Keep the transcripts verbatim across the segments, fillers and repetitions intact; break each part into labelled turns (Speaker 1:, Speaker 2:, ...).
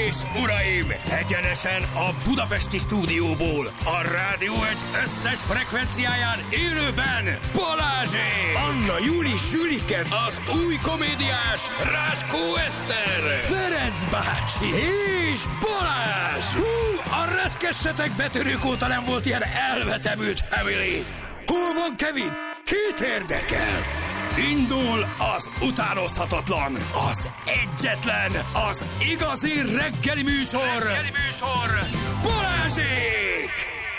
Speaker 1: és uraim, egyenesen a budapesti stúdióból, a Rádió egy összes frekvenciáján élőben Balázsék! Anna Júli Sülike, az új komédiás Ráskó Eszter, Ferenc bácsi és Balázs! Hú, a reszkessetek betörők óta nem volt ilyen elvetemült family! Hol van Kevin? Kit érdekel? Indul az utánozhatatlan, az egyetlen, az igazi reggeli műsor, reggeli műsor, Balázsék!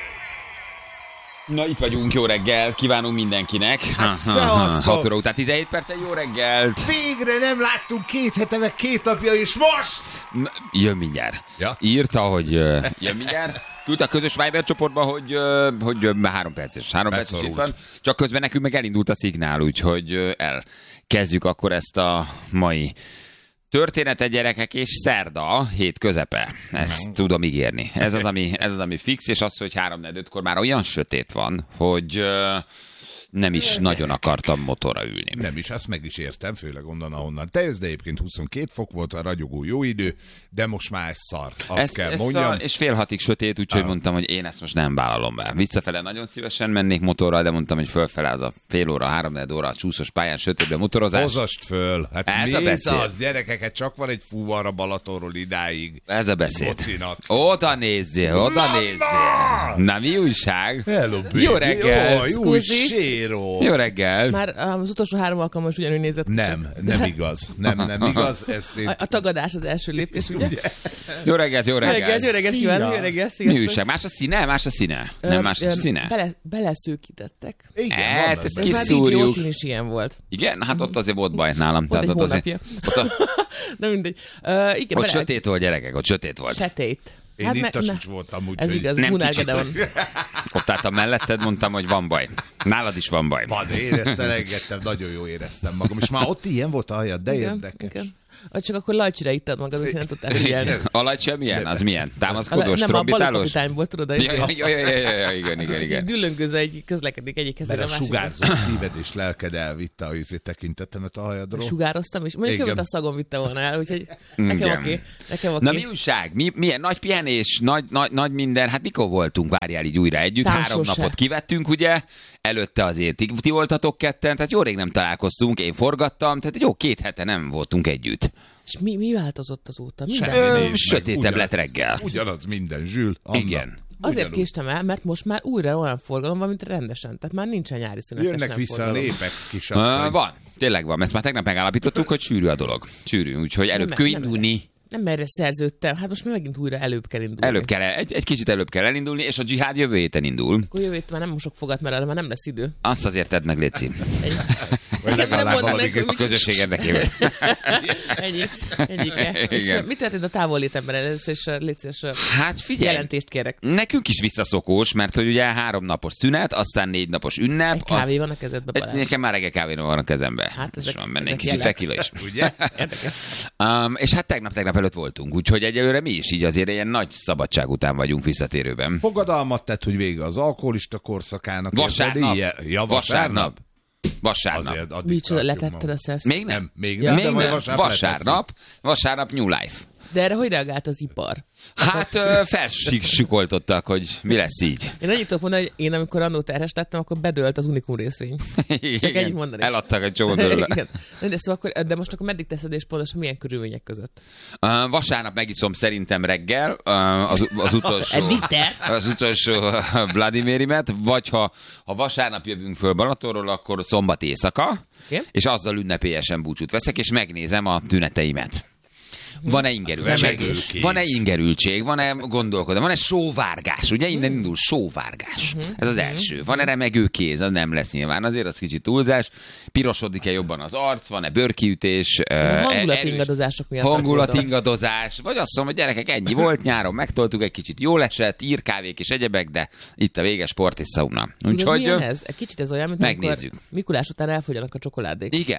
Speaker 2: Na, itt vagyunk, jó reggel, kívánunk mindenkinek.
Speaker 3: Hát
Speaker 2: hat óra után tizenhét percen, jó reggelt.
Speaker 3: Végre nem láttunk két hete, meg két napja is most!
Speaker 2: Na, jön mindjárt.
Speaker 3: Ja?
Speaker 2: Írta, hogy uh, jön mindjárt. Küldte a közös Viber csoportba, hogy, uh, hogy uh, három perces. Három perces itt van. Csak közben nekünk meg elindult a szignál, úgyhogy uh, elkezdjük akkor ezt a mai történetet, gyerekek, és szerda, hét közepe. Ezt nem tudom ígérni. Ez az, ami, ez az, ami fix, és az, hogy három ötkor már olyan sötét van, hogy uh, nem is nagyon akartam motorra ülni.
Speaker 3: Nem is, azt meg is értem, főleg onnan, ahonnan te jössz, de egyébként huszonkét fok volt a ragyogó jó idő, de most már ez szar, azt ez, kell ez mondjam. Szar,
Speaker 2: és fél hatig sötét, úgyhogy ah. mondtam, hogy én ezt most nem vállalom be. Visszafele nagyon szívesen mennék motorral, de mondtam, hogy fölfele az a fél óra, három óra a csúszós pályán sötétbe motorozás.
Speaker 3: Hozast föl, hát
Speaker 2: ez
Speaker 3: mi
Speaker 2: a beszéd.
Speaker 3: Az, gyerekeket, csak van egy fúvar a Balatonról idáig.
Speaker 2: Ez a beszéd.
Speaker 3: Bocinak.
Speaker 2: Oda nézzél, oda Mama! nézzél. Na, mi újság?
Speaker 3: Hello, baby.
Speaker 2: Jó reggel.
Speaker 3: Jó, jó séró.
Speaker 2: Jó reggel.
Speaker 4: Már az utolsó három alkalommal is ugyanúgy nézett.
Speaker 3: Nem, nem igaz. Nem, nem igaz. Ez
Speaker 4: a, a tagadás az első lépés, ugye? ugye?
Speaker 2: Jó reggelt, jó reggelt.
Speaker 4: Jó reggelt, jó reggelt kívánok, jó reggelt, sziasztok.
Speaker 2: Mi újság? Más a színe? Más a színe?
Speaker 4: Ö,
Speaker 2: nem más a színe?
Speaker 4: Bele, beleszőkítettek.
Speaker 3: Igen,
Speaker 2: hát, ezt
Speaker 4: kiszúrjuk. Már is ilyen volt.
Speaker 2: Igen? Hát ott azért volt baj nálam.
Speaker 4: Volt egy
Speaker 2: ott
Speaker 4: hónapja.
Speaker 2: Azért, ott a...
Speaker 4: De mindegy. Uh, igen,
Speaker 2: ott
Speaker 4: bele...
Speaker 2: sötét volt, gyerekek, ott sötét volt.
Speaker 4: Sötét.
Speaker 3: Én
Speaker 4: hát
Speaker 3: itt a
Speaker 4: me...
Speaker 3: sics voltam, úgy,
Speaker 4: ez igaz,
Speaker 2: nem
Speaker 4: Gunnar
Speaker 2: kicsit.
Speaker 4: Gedeon.
Speaker 2: Ott álltam melletted, mondtam, hogy van baj. Nálad is van baj.
Speaker 3: Van, éreztem, engedtem, nagyon jó éreztem magam. És már ott ilyen volt a hajad, de igen, érdekes. Igen.
Speaker 4: Csak akkor lajcsira ittad magad, úgyhogy nem tudtál figyelni.
Speaker 2: A lajcsia milyen? Az milyen? Támaszkodós,
Speaker 4: nem,
Speaker 2: trombitálós?
Speaker 4: Nem, a balakapitány volt, tudod?
Speaker 2: Ja, ja, ja, ja, ja, ja, igen, igen, igen.
Speaker 4: Düllöngőző egy közlekedik egyik kezére a másikra.
Speaker 3: Mert a sugárzó szíved és lelked elvitte a izé tekintetemet a hajadról.
Speaker 4: Sugároztam is. Mondjuk követ a szagom vitte volna el, úgyhogy nekem oké. Nekem oké.
Speaker 2: Na mi újság? Mi, milyen nagy pihenés, nagy, nagy, nagy minden? Hát mikor voltunk, várjál így újra együtt? Három napot kivettünk, ugye? Előtte azért ti, ti voltatok ketten, tehát jó rég nem találkoztunk, én forgattam, tehát jó két hete nem voltunk együtt.
Speaker 4: És mi, mi változott azóta?
Speaker 2: Ö, sötétebb lett reggel.
Speaker 3: Ugyanaz minden, Zsül. Anna.
Speaker 2: Igen.
Speaker 4: Azért
Speaker 3: Ugyanúgy.
Speaker 4: késtem el, mert most már újra olyan forgalom van, mint rendesen. Tehát már nincsen nyári szünetes.
Speaker 3: Jönnek vissza
Speaker 4: forgalom.
Speaker 3: a népek, kisasszony.
Speaker 2: Uh, van, tényleg van. Ezt már tegnap megállapítottuk, hogy sűrű a dolog. Sűrű, úgyhogy előbb kell indulni.
Speaker 4: Nem erre szerződtem. Hát most már megint újra előbb kell indulni.
Speaker 2: Előbb kell, egy, egy kicsit előbb kell elindulni, és a dzsihád jövő héten indul.
Speaker 4: Akkor jövő héten már nem mosok fogat, mert arra már nem lesz idő.
Speaker 2: Azt azért tedd meg, Léci.
Speaker 3: Vagy legalább valami
Speaker 2: a közösség érdekében.
Speaker 4: Ennyi. Ennyi. És mit történt a távollétemben először, és Léci, és
Speaker 2: hát figyelj,
Speaker 4: jelentést kérek.
Speaker 2: Nekünk is visszaszokós, mert hogy ugye három napos szünet, aztán négy napos ünnep.
Speaker 4: Egy kávé
Speaker 2: az...
Speaker 4: van a kezedben, Balázs.
Speaker 2: Nekem már reggel kávé van a kezemben.
Speaker 4: Hát ezek,
Speaker 2: van benne egy
Speaker 4: ezek
Speaker 2: kicsit tequila is.
Speaker 3: Ugye?
Speaker 2: um, és hát tegnap-tegnap előtt voltunk, úgyhogy egyelőre mi is így azért ilyen nagy szabadság után vagyunk visszatérőben.
Speaker 3: Fogadalmat tett, hogy vége az alkoholista korszakának.
Speaker 2: Vasárnap.
Speaker 3: Ja,
Speaker 2: vasárnap. Vasárnap.
Speaker 4: Micsoda, letetted a szeszt?
Speaker 2: Még nem.
Speaker 3: nem még
Speaker 2: ja.
Speaker 3: nem.
Speaker 2: Még nem.
Speaker 3: Vasárnap,
Speaker 2: vasárnap, vasárnap New Life.
Speaker 4: De erre hogy reagált az ipar?
Speaker 2: Hát felsikoltottak, hogy mi lesz így.
Speaker 4: Én annyit tudok mondani, hogy én amikor annó terhes lettem, akkor bedőlt az Unikum részvény. Csak ennyit mondani.
Speaker 2: Eladtak egy csomó belőle.
Speaker 4: De, szóval akkor, de most akkor meddig teszed, és pontosan milyen körülmények között?
Speaker 2: Uh, vasárnap megiszom szerintem reggel uh, az, az utolsó, az utolsó Vladimirimet, vagy ha, ha vasárnap jövünk föl Balatonról, akkor szombat éjszaka, okay. És azzal ünnepélyesen búcsút veszek, és megnézem a tüneteimet. Van-e ingerültség? Van-e ingerültség? Van-e gondolkodás? Van-e sóvárgás? Ugye innen indul sóvárgás. Ez az első. Van-e remegő kéz? Az nem lesz nyilván. Azért az kicsit túlzás. Pirosodik-e jobban az arc? Van-e bőrkiütés?
Speaker 4: Hangulatingadozások miatt.
Speaker 2: Hangulatingadozás. Vagy azt mondom, hogy gyerekek, ennyi volt nyáron. Megtoltuk egy kicsit, jól esett, írkávék és egyebek, de itt a vége sport és szauna.
Speaker 4: Úgyhogy milyen ez? Kicsit ez olyan, mint
Speaker 2: megnézzük.
Speaker 4: Mikulás után elfogyjanak a csokoládék.
Speaker 2: Igen.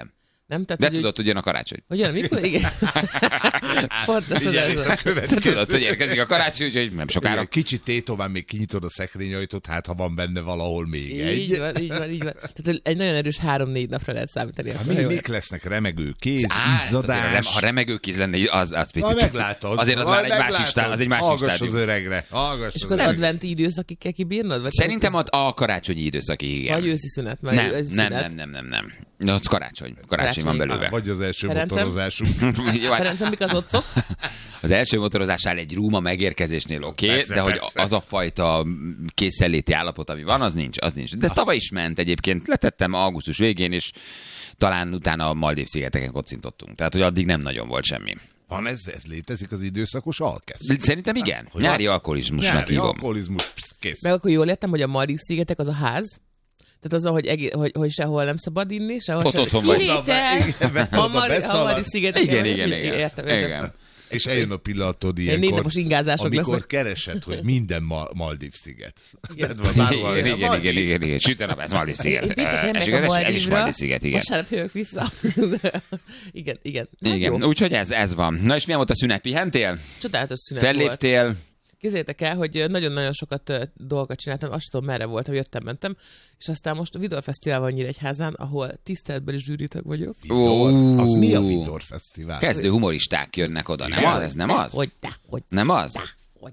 Speaker 4: Nem? Tehát,
Speaker 2: de
Speaker 4: hogy
Speaker 2: tudod, hogy jön a karácsony.
Speaker 4: Hogy jön, mikor? Igen. Pontosan ez.
Speaker 2: Te tudod, hogy érkezik a karácsony, úgyhogy nem sokára.
Speaker 3: Kicsit tétován még kinyitod a szekrényajtót, hát ha van benne valahol még
Speaker 4: így
Speaker 3: egy.
Speaker 4: Így van, így van, így van. Tehát egy nagyon erős három-négy napra lehet számítani.
Speaker 3: Hát mi, mik lesznek? Remegő kéz, Á, izzadás.
Speaker 2: Ha remegő kéz lenne, az, az picit.
Speaker 3: Ha meglátod.
Speaker 2: Azért az már egy másik stádium. Az egy másik
Speaker 3: Hallgass az öregre. Hallgass
Speaker 4: és akkor az adventi időszakig kell kibírnod? Vagy
Speaker 2: szerintem az... a karácsonyi időszakig, igen.
Speaker 4: Vagy őszi szünet. Meg
Speaker 2: nem,
Speaker 4: őszi
Speaker 2: nem,
Speaker 4: szünet.
Speaker 2: nem, nem, nem, nem. Az karácsony. Karácsony van belőle.
Speaker 3: Vagy az első
Speaker 4: Ferencem?
Speaker 3: motorozásunk.
Speaker 4: Ferencem, mik az otcok?
Speaker 2: Az első motorozásnál egy rúma megérkezésnél oké, okay, de hogy
Speaker 3: persze.
Speaker 2: az a fajta készenléti állapot, ami van, az nincs, az nincs. De ez tavaly is ment egyébként. Letettem augusztus végén, és talán utána a Maldív-szigeteken kocintottunk. Tehát, hogy addig nem nagyon volt semmi.
Speaker 3: Van ez, ez létezik az időszakos alkesz?
Speaker 2: Szerintem igen.
Speaker 3: Hogy
Speaker 2: Nyári alkoholizmusnak
Speaker 3: Nyári
Speaker 2: hívom.
Speaker 3: alkoholizmus, psz, kész.
Speaker 4: Meg akkor jól értem, hogy a Maldív-szigetek az a ház. Tehát az, hogy, egész, hogy, hogy sehol nem szabad inni, sehol
Speaker 2: ott
Speaker 4: sem...
Speaker 2: otthon vagy.
Speaker 4: A Maldív-szigetek.
Speaker 2: Igen, igen, igen.
Speaker 4: Értem,
Speaker 2: igen.
Speaker 3: És eljön a pillanatod
Speaker 4: négy
Speaker 3: ilyenkor,
Speaker 4: napos ingázások
Speaker 3: amikor
Speaker 4: lesznek.
Speaker 3: keresed, hogy minden ma- Maldív-sziget.
Speaker 2: Igen, igen, igen, igen, igen, igen. Süt a nap, ez Maldív-sziget. Ez is Maldív-sziget, igen.
Speaker 4: Vasárnap jövök vissza. Igen, igen.
Speaker 2: Igen, úgyhogy ez, ez van. Na és milyen volt a szünet? Pihentél?
Speaker 4: Csodálatos szünet volt.
Speaker 2: Felléptél?
Speaker 4: Képzeljétek el, hogy nagyon-nagyon sokat uh, dolgokat csináltam, azt tudom, merre voltam, jöttem, mentem, és aztán most a Vidor Fesztivál van Nyíregyházán, ahol tiszteletbeli zsűritag vagyok.
Speaker 3: Vidor? Az mi a Vidor Fesztivál?
Speaker 2: Kezdő humoristák jönnek oda, nem az? Ez nem az?
Speaker 4: Hogy, de, hogy.
Speaker 2: Nem az?
Speaker 4: De, hogy.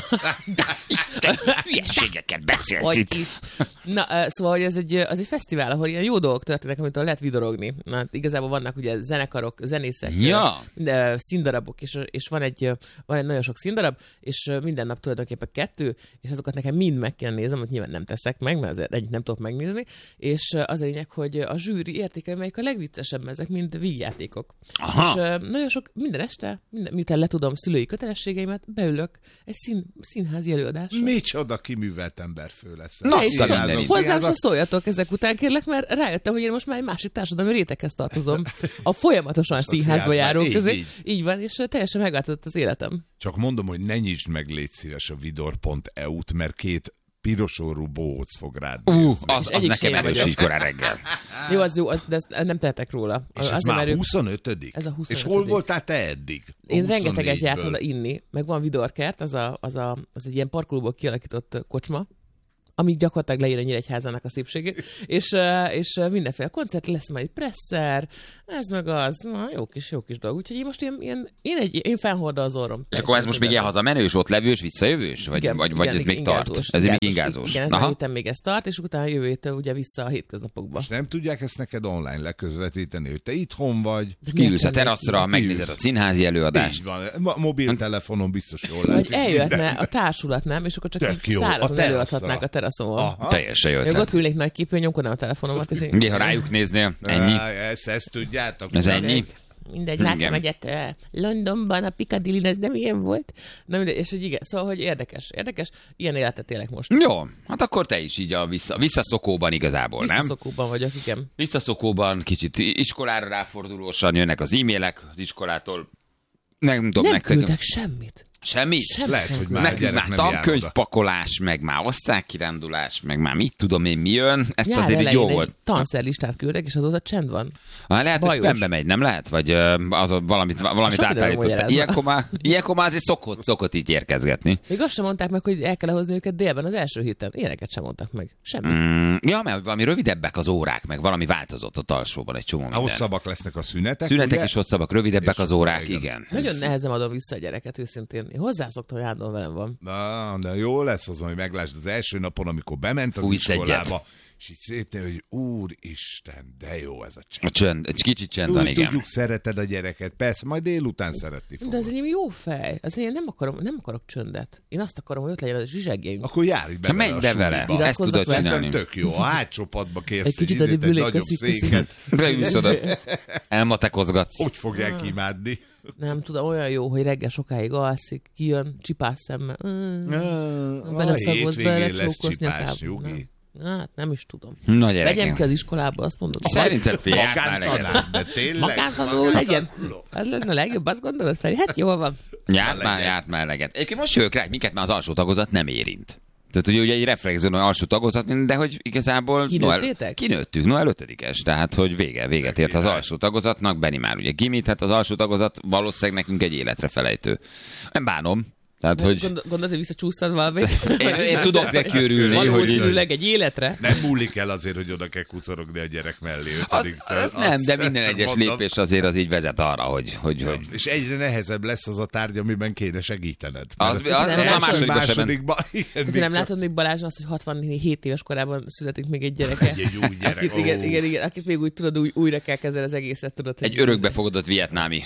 Speaker 2: Hülyeségeket beszélsz
Speaker 4: Hogy
Speaker 2: itt.
Speaker 4: is. Na, uh, szóval, hogy ez egy, az egy fesztivál, ahol ilyen jó dolgok történnek, amit lehet vidorogni. Na, hát igazából vannak ugye zenekarok, zenészek,
Speaker 2: Ja.
Speaker 4: uh, színdarabok, és, és van, egy, uh, van egy nagyon sok színdarab, és uh, minden nap tulajdonképpen kettő, és azokat nekem mind meg kell néznem, hogy nyilván nem teszek meg, mert azért egyik nem tudok megnézni, és uh, az a lényeg, hogy a zsűri értékel, melyik a legviccesebb, ezek mind vígjátékok.
Speaker 2: Aha.
Speaker 4: És uh, nagyon sok, minden este, minden, miután letudom szülői kötelességeimet, beülök egy szín, színházi előadásra.
Speaker 3: Micsoda kiművelt ember-fő lesz.
Speaker 2: Na,
Speaker 3: A színházak,
Speaker 2: minden
Speaker 4: Hozzám se
Speaker 3: színházak.
Speaker 4: szóljatok ezek után, kérlek, mert rájöttem, hogy én most már egy másik társadalmi réteghez tartozom. A folyamatosan a színházba
Speaker 3: színházban,
Speaker 4: járók
Speaker 3: így,
Speaker 4: közé.
Speaker 3: így.
Speaker 4: Így van, és teljesen megváltozott az életem.
Speaker 3: Csak mondom, hogy ne nyisd meg, légy szíves a vidor pont e u-t, mert két pirosorú bohóc fog rád
Speaker 2: Uh,
Speaker 3: nézni.
Speaker 2: az, az
Speaker 4: egyik
Speaker 2: nekem
Speaker 4: sem
Speaker 2: erős
Speaker 4: vagyok.
Speaker 2: így korán reggel.
Speaker 4: Jó, az jó, az, de ezt nem tehetek róla.
Speaker 3: És ez
Speaker 4: Azért,
Speaker 3: már
Speaker 4: mert ők-
Speaker 3: huszonötödik?
Speaker 4: Ez a
Speaker 3: És
Speaker 4: huszonötödik.
Speaker 3: hol voltál te eddig? A
Speaker 4: Én rengeteget
Speaker 3: huszonnégyből.
Speaker 4: jártam oda inni, meg van Vidorkert, az, a, az, a, az egy ilyen parkolóból kialakított kocsma, ami gyakorlatilag leír a Nyíregyházának a szépségét, és, uh, és uh, mindenféle koncert lesz, majd egy presszer, ez meg az, na, jó kis, jó kis dolog. Úgyhogy én most ilyen, ilyen én, egy, én fennhordom az orrom.
Speaker 2: És akkor ez most még ilyen hazamenős, ott levős, visszajövős? Vagy,
Speaker 4: Igen,
Speaker 2: vagy, vagy
Speaker 4: igen,
Speaker 2: ez még
Speaker 4: ingázós,
Speaker 2: tart? Ez még
Speaker 4: ingázós.
Speaker 2: ingázós.
Speaker 4: Igen, ezen a héten még ez tart, és utána jövő héten ugye vissza a hétköznapokba.
Speaker 3: És nem tudják ezt neked online leközvetíteni, hogy te itthon vagy?
Speaker 2: Kiülsz a teraszra, megnézed a színházi előadást.
Speaker 3: Így van. Ma- Mobiltelefonon biztos jól
Speaker 4: Vagy
Speaker 3: látszik.
Speaker 4: eljöhetne
Speaker 3: minden.
Speaker 4: a társulat, nem? És akkor csak
Speaker 3: Tök
Speaker 4: így
Speaker 3: jó, a
Speaker 4: szárazon
Speaker 3: teraszra.
Speaker 4: előadhatnák a teraszon.
Speaker 3: Aha.
Speaker 2: Teljesen jó
Speaker 4: Még ott
Speaker 2: ötlet.
Speaker 4: ülnék nagy képűn, nyomkodnám a telefonomat, és én...
Speaker 2: Néha rájuk néznél, ennyi.
Speaker 3: Á, Ezt, ezt tudjátok.
Speaker 2: Ez ennyi.
Speaker 4: Mindegy,
Speaker 2: Igen.
Speaker 4: láttam egyet uh, Londonban, a Piccadilly, ez nem ilyen volt. Na mindegy, és hogy igen, szóval, hogy érdekes, érdekes, ilyen életet élek most.
Speaker 2: Jó, hát akkor te is így a vissza, visszaszokóban igazából, nem?
Speaker 4: Visszaszokóban vagyok, igen.
Speaker 2: Visszaszokóban kicsit iskolára ráfordulósan jönnek az e-mailek az iskolától. Nem tudom,
Speaker 4: Nem
Speaker 2: nektek.
Speaker 4: küldtek semmit.
Speaker 2: Semmi?
Speaker 4: Semmi.
Speaker 3: Lehet, hogy már a
Speaker 2: Nekünk
Speaker 3: gyerek
Speaker 2: már
Speaker 3: nem jár oda.
Speaker 2: tankönyvpakolás, meg már osztálykirándulás, meg már mit tudom én mi jön. Ezt
Speaker 4: Nyár
Speaker 2: azért így
Speaker 4: elején
Speaker 2: jó
Speaker 4: egy
Speaker 2: volt.
Speaker 4: tanszerlistát küldtek, és azóta csend van.
Speaker 2: Ha lehet, hogy
Speaker 4: Bajos.
Speaker 2: spambe megy, nem lehet? Vagy ö, az a valamit, valamit
Speaker 4: Sok mindenre
Speaker 2: átállította.
Speaker 4: magyarázva.
Speaker 2: Ilyenkor már, ilyenkor már azért szokott, szokott így érkezgetni.
Speaker 4: Még azt sem mondták meg, hogy el kell hozni őket délben az első héten. Ilyeneket sem mondtak meg. Semmi.
Speaker 2: Mm, ja, mert valami rövidebbek az órák, meg valami változott ott alsóban egy csomó
Speaker 3: A
Speaker 2: minden.
Speaker 3: hosszabbak lesznek a szünetek.
Speaker 2: Szünetek
Speaker 3: ugye?
Speaker 2: is hosszabbak, rövidebbek
Speaker 3: És
Speaker 2: az órák,
Speaker 3: igen.
Speaker 2: igen.
Speaker 4: Nagyon nehezen adom vissza a gyereket, őszintén. Én hozzászoktam, hogy állandóan velem van.
Speaker 3: Na, de jó lesz az, majd meglásd az első napon, amikor bement az
Speaker 2: Fújsz
Speaker 3: iskolába,
Speaker 2: egyet.
Speaker 3: és így szétnél, hogy úristen, de jó ez a csend.
Speaker 2: A csönd, egy kicsit csend van,
Speaker 3: Úgy
Speaker 2: igen.
Speaker 3: tudjuk, szereted a gyereket, persze, majd délután szeretni
Speaker 4: De
Speaker 3: fogod.
Speaker 4: az enyém jó fej. Az én nem akarom, nem akarok csöndet. Én azt akarom, hogy ott legyen a zsizsegénk.
Speaker 3: Akkor járj be
Speaker 2: Ha
Speaker 3: vele
Speaker 2: menj
Speaker 3: a
Speaker 2: be vele,
Speaker 3: suliba.
Speaker 2: ezt tudod
Speaker 4: Iratkozzak
Speaker 2: csinálni.
Speaker 3: Szerintem tök jó. A hátsó padba kérsz
Speaker 4: Egy kicsit
Speaker 3: ízét,
Speaker 4: addig
Speaker 3: egy
Speaker 4: ülök,
Speaker 3: nagyobb
Speaker 4: köszi, köszi.
Speaker 3: széket.
Speaker 2: Beülsz oda, elmatekozgatsz.
Speaker 3: Hogy fogják imádni?
Speaker 4: Nem tudom, olyan jó, hogy reggel sokáig alszik, kijön, csipás szemmel. Mm.
Speaker 3: A
Speaker 4: Beleszagolsz bele,
Speaker 3: hétvégén lesz
Speaker 4: csókolsz
Speaker 3: csipás,
Speaker 4: nyakába.
Speaker 3: nyugi.
Speaker 4: Nem. Hát nem is tudom.
Speaker 2: Na
Speaker 4: Vegyem
Speaker 2: gyerekem.
Speaker 4: ki az iskolába, azt mondod.
Speaker 2: Szerintem figyelj, át már legyen.
Speaker 3: Magántanár, de tényleg.
Speaker 4: Magántanuló legyen. Ez lenne a legjobb, azt gondolod fel? Hát jól van.
Speaker 2: Járt már, járt már eleget. Egyébként most jövök rá, hogy minket már az alsó tagozat nem érint. Tehát ugye, ugye egy reflexzóna alsó tagozat, de hogy igazából...
Speaker 4: Kinőttétek?
Speaker 2: Kinőttük, no ötödikes, tehát hogy vége, véget ért az alsó tagozatnak, Benni már ugye gimit, hát az alsó tagozat valószínűleg nekünk egy életre felejtő. Nem bánom. Tehát, hogy...
Speaker 4: Gondol, gondolod, hogy visszacsúsztad valamit?
Speaker 2: Én, én tudok neki örülni.
Speaker 4: Valószínűleg egy életre?
Speaker 3: Nem múlik el azért, hogy oda kell kucorogni a gyerek mellé.
Speaker 2: Az, az nem, de minden egyes mondom. Lépés azért az így vezet arra, hogy... hogy, hogy...
Speaker 3: És egyre nehezebb lesz az a tárgy, amiben kéne segítened.
Speaker 2: Az, az, az, az a másodikban
Speaker 3: másodikban. Igen,
Speaker 4: nem csak... látod még Balázsn azt, hogy hatvanhét éves korában születik még egy gyereke?
Speaker 3: Egy, egy új gyerek.
Speaker 4: Akit, igen, igen, igen, akit még úgy tudod, új, újra kell kezdeni az egészet. Tudod,
Speaker 2: egy örökbefogadott vietnámi.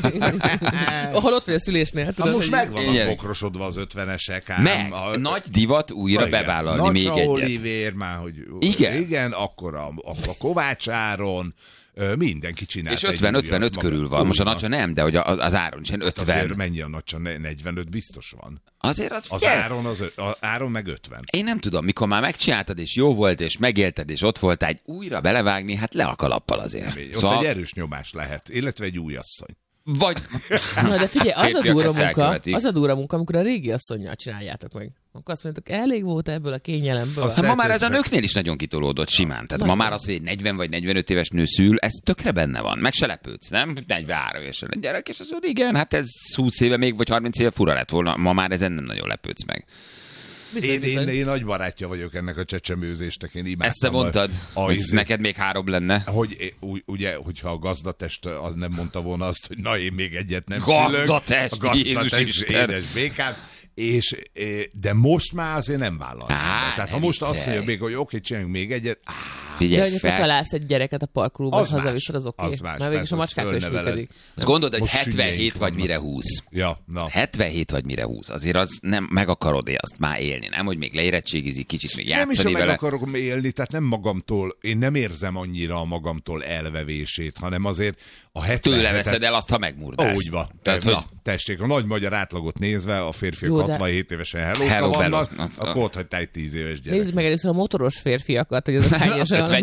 Speaker 4: Ahol ott vagy a szülésnél. Tudod,
Speaker 3: most megvan az bokrosodva az ötvenesek. Ám,
Speaker 2: meg, a... nagy divat újra igen, bevállalni még egyet.
Speaker 3: Olivér már, hogy
Speaker 2: igen,
Speaker 3: igen akkor a, a Kovács Áron, mindenki csinál.
Speaker 2: És ötven ötvenöt körül van. Most a Nacsa nem, de hogy az Áron is ilyen ötven.
Speaker 3: Hát azért mennyi a Nacsa? negyvenöt biztos van.
Speaker 2: Azért az...
Speaker 3: Az Áron, az, az Áron meg ötven.
Speaker 2: Én nem tudom, mikor már megcsináltad, és jó volt, és megélted, és ott voltál, egy újra belevágni, hát le a kalappal azért.
Speaker 3: Nem, szóval... Ott egy erős nyomás lehet, illetve egy új asszony.
Speaker 2: Vagy...
Speaker 4: Na, de figyelj, az a durva munka, az a durva munka, amikor a régi asszonnyal csináljátok meg. Akkor azt mondjátok, elég volt ebből a kényelemből.
Speaker 2: Aztán ma már ez a nőknél is nagyon kitolódott simán. Tehát ma már az, hogy egy negyven vagy negyvenöt éves nő szül, ez tökre benne van. Meg se lepődsz, nem? negyvenhárom évesen egy gyerek, és az mondja, igen, hát ez húsz éve még, vagy harminc éve fura lett volna. Ma már ezen nem nagyon lepődsz meg.
Speaker 3: Bizony, én, bizony. Én, én nagy barátja vagyok ennek a csecsemőzéstek, én imádtam.
Speaker 2: Ezt te mondtad, a, hogy a, neked még három lenne.
Speaker 3: Hogy, ugye, hogyha a gazdatest az nem mondta volna azt, hogy na én még egyet nem
Speaker 2: gazdatest,
Speaker 3: szülök. Gazdatest, édes békám. És, de most már azért nem vállalnám. Tehát ha most viccelj. Azt mondja még, hogy oké, csináljunk még egyet. Á,
Speaker 4: figyelj, de hogyha találsz egy gyereket a parkolóban, az hazaviszed, az oké. Okay. Már végig is a macskákkal is működik.
Speaker 2: Azt gondolod, hogy hetvenhét vagy mire húsz.
Speaker 3: Ja, na.
Speaker 2: hetvenhét vagy mire húsz. Azért az nem meg akarod azt már élni, nem? Hogy még leérettségizik, kicsit még játszani vele.
Speaker 3: Nem is, meg akarom élni, tehát nem magamtól, én nem érzem annyira a magamtól elvevését, hanem azért a hetvenhetet...
Speaker 2: Tőle veszed el azt, ha megmurdász.
Speaker 3: Úgy van. Tehát, hogy... Tessék, a nagy magyar átlagot nézve, a férfiak jó, hatvanhét évesen hellózva vannak, az, akkor ott hagytál egy tíz éves gyerek.
Speaker 4: Nézd meg először a motoros férfiakat, hogy azok hányosan,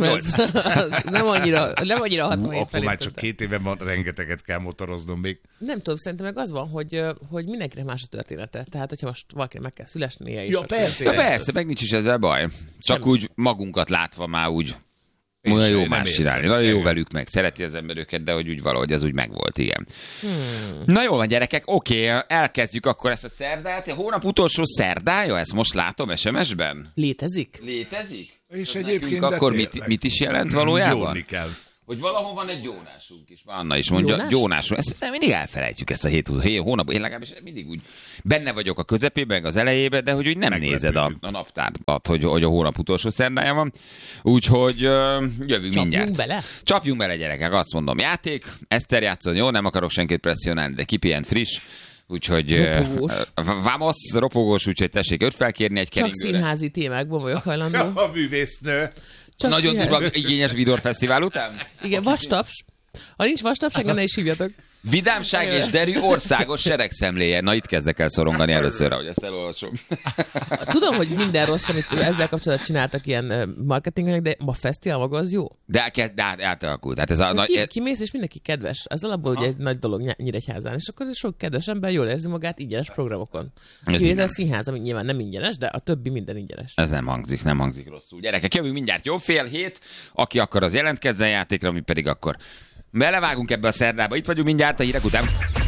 Speaker 4: nem annyira, nem annyira hatvanhét
Speaker 3: Akkor már csak két éve van, rengeteget kell motoroznom még.
Speaker 4: Nem tudom, szerintem meg az van, hogy, hogy mindenkinek más a története. Tehát, hogyha most valakinek meg kell szülesnie is.
Speaker 2: Ja, persze, ja, persze, meg nincs is ezzel baj. Csak Semmi. Úgy magunkat látva már úgy olyan jó más csinálni, nagyon jó velük meg, szereti az ember őket, de hogy úgy valahogy ez úgy megvolt, igen. Hmm. Na jól van, gyerekek, oké, elkezdjük akkor ezt a szerdát. A hónap utolsó szerdája, ezt most látom es em es-ben.
Speaker 4: Létezik?
Speaker 2: Létezik?
Speaker 3: És egyébként
Speaker 2: akkor mit, mit is jelent valójában?
Speaker 3: Gyónni kell.
Speaker 2: Hogy valahol van egy gyónásunk is. Anna is mondja, Jónás? gyónásunk. Ezt nem, mindig elfelejtjük ezt a hét, hét hónapban. Én legalábbis mindig úgy benne vagyok a közepében, az elejében, de hogy úgy nem Meglepődünk. nézed a, a naptárat, hogy, hogy a hónap utolsó szerdája van. Úgyhogy uh, jövünk Csapjunk mindjárt.
Speaker 4: bele?
Speaker 2: Csapjunk bele, gyerekek. Azt mondom, játék. Eszter játszon, jó, nem akarok senkit presszionálni, de kipihent friss. Úgyhogy
Speaker 4: ropogós.
Speaker 2: Uh, vamos, ropogós, úgyhogy tessék őt felkérni egy keringőre.
Speaker 4: Csak színházi témákban vagyok hajlandó.
Speaker 3: A művésznő.
Speaker 2: Csak nagyon durva igényes Vidor Fesztivál után?
Speaker 4: Igen, vastaps. Ha nincs vastaps, engem ne is hívjatok.
Speaker 2: Vidámság és derű országos seregszemléje. Na itt kezdek el szorongani először, hogy ezt elolvasom.
Speaker 4: Tudom, hogy minden rossz, amit ezzel kapcsolatban csináltak ilyen marketingnek, de a fesztivál maga az jó.
Speaker 2: De, de át, átalakult. Hát ez a,
Speaker 4: ki, nagy... Kimész, és mindenki kedves. Ez alapból ugye egy nagy dolog Nyíregyházán, és akkor sok kedves ember jól érzi magát ingyenes programokon. Kivétel a színház, ami nyilván nem ingyenes, de a többi minden ingyenes.
Speaker 2: Ez nem hangzik, nem hangzik rosszul. Gyerekek, jövünk mindjárt jó fél hét. Aki akar, az jelentkezzen játékra, mi pedig akkor belevágunk ebbe a szerdába. Itt vagyunk mindjárt a hírek után.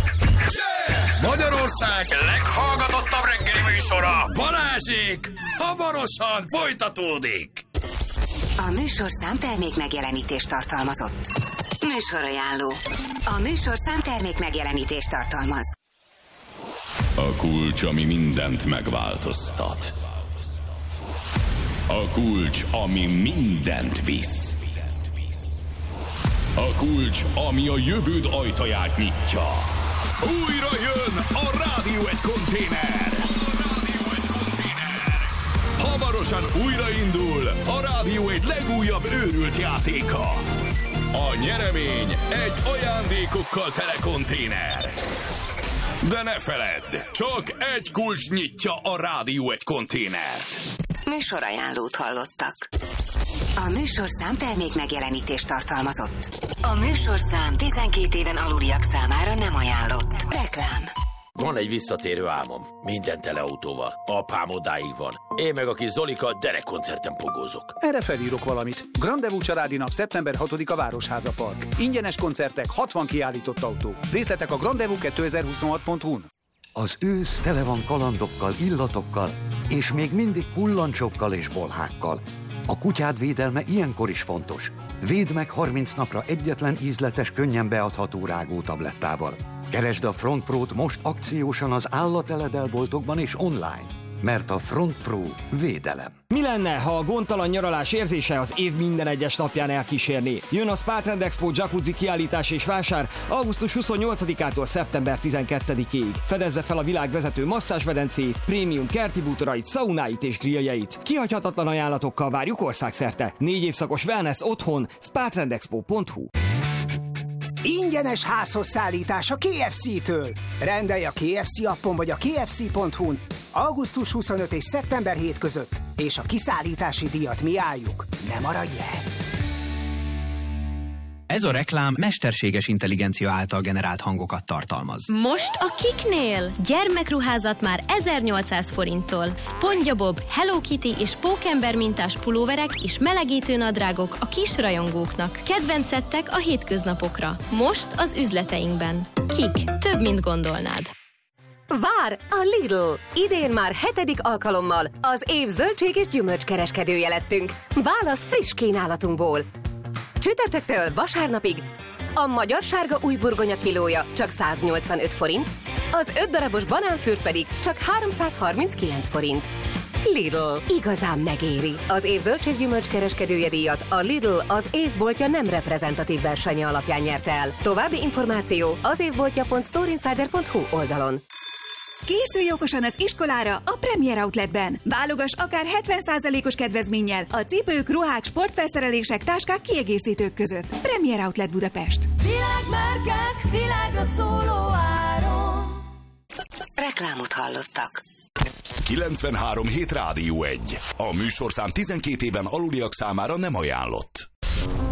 Speaker 1: Yeah! Magyarország leghallgatottabb reggeli műsora, Balázsék, hamarosan folytatódik.
Speaker 5: A műsorszám termék megjelenítést tartalmazott. Műsorajánló. A műsorszám termék megjelenítést tartalmaz.
Speaker 1: A kulcs, ami mindent megváltoztat. A kulcs, ami mindent visz. A kulcs, ami a jövőd ajtaját nyitja. Újra jön a Rádió egy konténer. Hamarosan újraindul a Rádió egy legújabb őrült játéka. A nyeremény egy ajándékokkal tele konténer. De ne feledd, csak egy kulcs nyitja a Rádió egy konténert.
Speaker 5: Műsorajánlót hallottak. A műsorszám termék megjelenítést tartalmazott. A műsorszám tizenkét éven aluliak számára nem ajánlott. Reklám.
Speaker 6: Van egy visszatérő álmom. Minden tele autóval. Apám odáig van. Én meg a kis Zolika derekkoncerten pogózok.
Speaker 7: Erre felírok valamit. Grandevú családi nap szeptember hatodika Városháza Park. Ingyenes koncertek, hatvan kiállított autó. Részletek a grandevú kétezer-huszonhat pont hu-n.
Speaker 8: Az ősz tele van kalandokkal, illatokkal, és még mindig kullancsokkal és bolhákkal. A kutyád védelme ilyenkor is fontos. Védd meg harminc napra egyetlen ízletes, könnyen beadható rágótablettával. Keresd a Front Pro-t most akciósan az állateledelboltokban és online, mert a Front Pro védelem.
Speaker 9: Mi lenne, ha a gondtalan nyaralás érzése az év minden egyes napján elkísérné? Jön a Spa Trend Expo jacuzzi kiállítás és vásár augusztus huszonnyolcadikától szeptember tizenkettedikéig. Fedezze fel a világ vezető masszázsmedencéit, prémium kerti bútorait, szaunáit és grilljeit. Kihagyhatatlan ajánlatokkal várjuk országszerte. Négy évszakos wellness otthon, spa trend expo pont hu.
Speaker 10: Ingyenes házhoz szállítás a ká ef cé-től. Rendelj a ká ef cé appon vagy a ká ef cé pont hu-n augusztus huszonötödike és szeptember hetedike között, és a kiszállítási díjat mi álljuk. Ne maradj el!
Speaker 11: Ez a reklám mesterséges intelligencia által generált hangokat tartalmaz.
Speaker 12: Most a Kiknél! Gyermekruházat már ezernyolcszáz forinttól. SpongeBob, Hello Kitty és Pókember mintás pulóverek és melegítő nadrágok a kis rajongóknak. Kedvenc szettek a hétköznapokra. Most az üzleteinkben. Kik. Több, mint gondolnád.
Speaker 13: Vár a Lidl! Idén már hetedik alkalommal az év zöldség és gyümölcskereskedője lettünk. Válasz friss kínálatunkból. Csütörtöktől vasárnapig a magyar sárga új burgonya kilója csak száznyolcvanöt forint, az öt darabos banánfürt pedig csak háromszázharminckilenc forint. Lidl. Igazán megéri. Az év zöldséggyümölcs kereskedője díjat a Lidl az évboltja nem reprezentatív versenye alapján nyerte el. További információ az évboltja pont storeinsider pont hu oldalon.
Speaker 14: Készülj okosan az iskolára a Premier Outletben. Válogass akár hetven százalékos kedvezménnyel a cipők, ruhák, sportfelszerelések, táskák, kiegészítők között. Premier Outlet Budapest.
Speaker 15: Világmárkák, világra szóló áron.
Speaker 5: Reklámot hallottak.
Speaker 1: kilencvenhárom hét Rádió egy. A műsorszám tizenkét éven aluliak számára nem ajánlott.